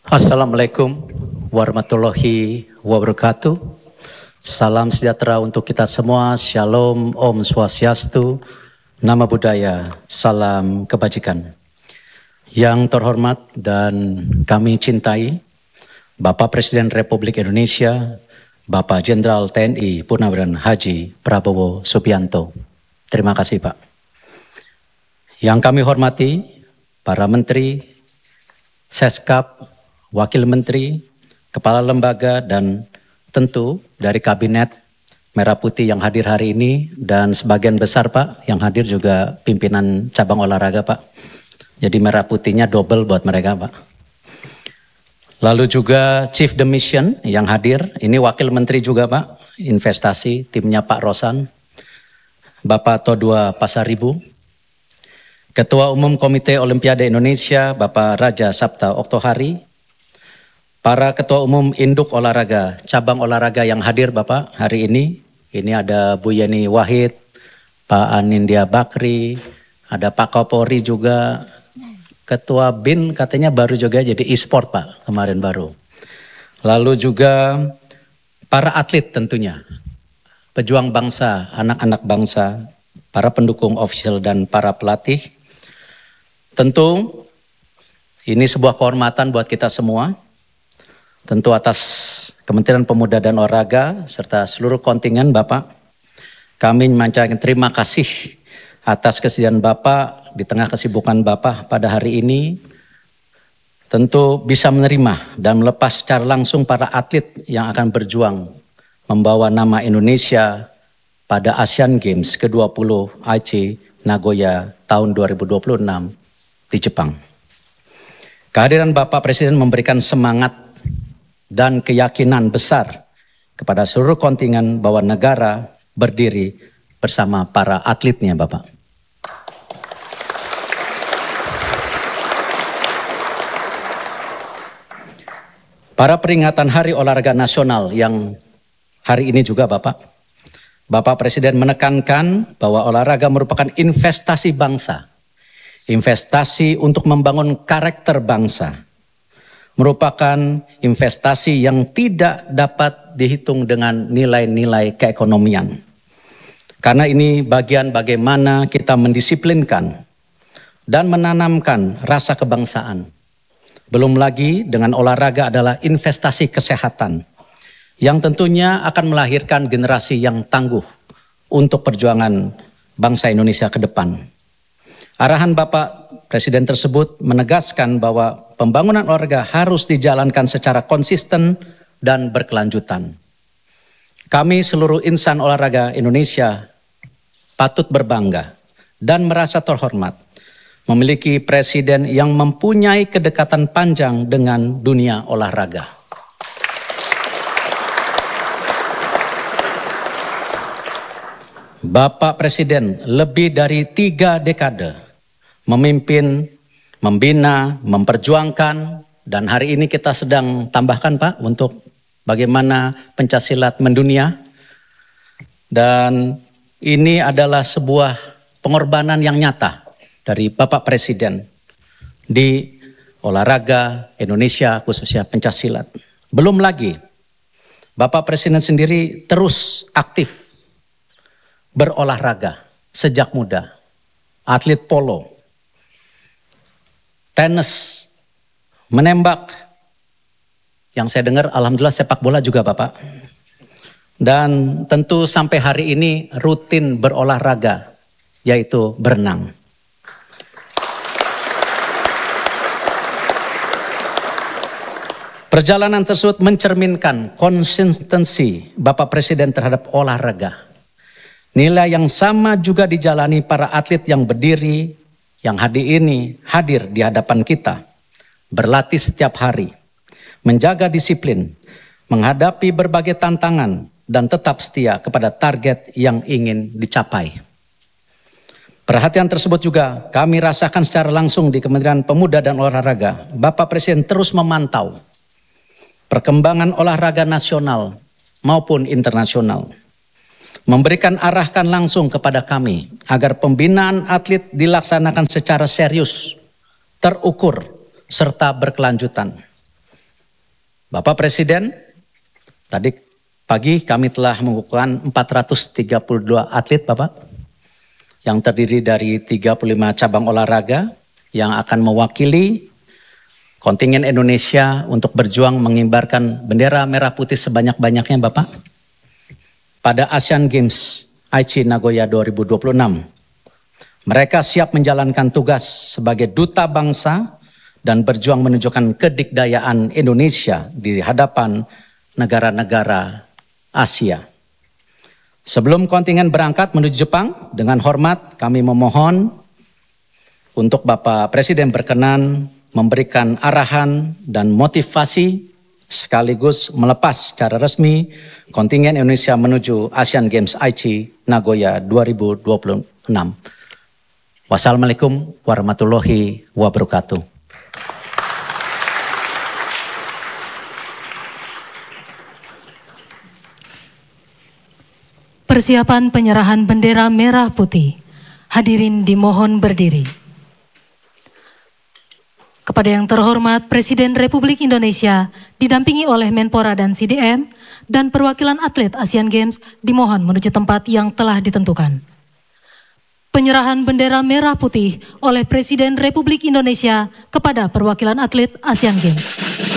Assalamualaikum warahmatullahi wabarakatuh. Salam sejahtera untuk kita semua. Shalom, Om Swastiastu, Nama Budaya, salam kebajikan. Yang terhormat dan kami cintai Bapak Presiden Republik Indonesia, Bapak Jenderal TNI Purnawirawan Haji Prabowo Subianto. Terima kasih Pak. Yang kami hormati para Menteri, Seskap, Wakil Menteri, Kepala Lembaga, dan tentu dari Kabinet Merah Putih yang hadir hari ini, dan sebagian besar Pak yang hadir juga pimpinan cabang olahraga Pak. Jadi Merah Putihnya double buat mereka Pak. Lalu juga Chief the Mission yang hadir, ini Wakil Menteri juga Pak, investasi, timnya Pak Rosan, Bapak Todua Pasaribu, Ketua Umum Komite Olimpiade Indonesia Bapak Raja Sabta Oktohari, para Ketua Umum Induk Olahraga, cabang olahraga yang hadir Bapak hari ini ada Bu Yeni Wahid, Pak Anindya Bakri, ada Pak Kapolri juga, Ketua BIN katanya baru juga jadi e-sport Pak, kemarin baru. Lalu juga para atlet tentunya, pejuang bangsa, anak-anak bangsa, para pendukung official dan para pelatih. Tentu ini sebuah kehormatan buat kita semua. Tentu atas Kementerian Pemuda dan Olahraga serta seluruh kontingen Bapak, kami memanjatkan terima kasih atas kesediaan Bapak di tengah kesibukan Bapak pada hari ini. Tentu bisa menerima dan melepas secara langsung para atlet yang akan berjuang membawa nama Indonesia pada Asian Games ke-20 Aichi Nagoya tahun 2026 di Jepang. Kehadiran Bapak Presiden memberikan semangat dan keyakinan besar kepada seluruh kontingen bahwa negara berdiri bersama para atletnya Bapak. Para peringatan Hari Olahraga Nasional yang hari ini juga Bapak Presiden menekankan bahwa olahraga merupakan investasi bangsa, investasi untuk membangun karakter bangsa, merupakan investasi yang tidak dapat dihitung dengan nilai-nilai keekonomian. Karena ini bagian bagaimana kita mendisiplinkan dan menanamkan rasa kebangsaan. Belum lagi dengan olahraga adalah investasi kesehatan yang tentunya akan melahirkan generasi yang tangguh untuk perjuangan bangsa Indonesia ke depan. Arahan Bapak Presiden tersebut menegaskan bahwa pembangunan olahraga harus dijalankan secara konsisten dan berkelanjutan. Kami seluruh insan olahraga Indonesia patut berbangga dan merasa terhormat memiliki presiden yang mempunyai kedekatan panjang dengan dunia olahraga. Bapak Presiden lebih dari 3 dekade memimpin, membina, memperjuangkan, dan hari ini kita sedang tambahkan Pak untuk bagaimana pencaksilat mendunia. Dan ini adalah sebuah pengorbanan yang nyata dari Bapak Presiden di olahraga Indonesia khususnya pencaksilat. Belum lagi Bapak Presiden sendiri terus aktif berolahraga sejak muda, atlet polo, tenis, menembak, yang saya dengar alhamdulillah sepak bola juga Bapak. Dan tentu sampai hari ini rutin berolahraga, yaitu berenang. Perjalanan tersebut mencerminkan konsistensi Bapak Presiden terhadap olahraga. Nilai yang sama juga dijalani para atlet yang berdiri, yang hadir di hadapan kita, berlatih setiap hari, menjaga disiplin, menghadapi berbagai tantangan, dan tetap setia kepada target yang ingin dicapai. Perhatian tersebut juga kami rasakan secara langsung di Kementerian Pemuda dan Olahraga. Bapak Presiden terus memantau perkembangan olahraga nasional maupun internasional, memberikan arahkan langsung kepada kami agar pembinaan atlet dilaksanakan secara serius, terukur, serta berkelanjutan. Bapak Presiden, tadi pagi kami telah mengukuhkan 432 atlet Bapak, yang terdiri dari 35 cabang olahraga yang akan mewakili kontingen Indonesia untuk berjuang mengibarkan bendera merah putih sebanyak-banyaknya Bapak. Pada Asian Games Aichi Nagoya 2026, mereka siap menjalankan tugas sebagai duta bangsa dan berjuang menunjukkan kedikdayaan Indonesia di hadapan negara-negara Asia. Sebelum kontingen berangkat menuju Jepang, dengan hormat kami memohon untuk Bapak Presiden berkenan memberikan arahan dan motivasi sekaligus melepas secara resmi kontingen Indonesia menuju Asian Games Aichi Nagoya 2026. Wassalamualaikum warahmatullahi wabarakatuh. Persiapan penyerahan bendera merah putih. Hadirin dimohon berdiri. Kepada yang terhormat Presiden Republik Indonesia, didampingi oleh Menpora dan CDM, dan perwakilan atlet Asian Games dimohon menuju tempat yang telah ditentukan. Penyerahan bendera merah putih oleh Presiden Republik Indonesia kepada perwakilan atlet Asian Games.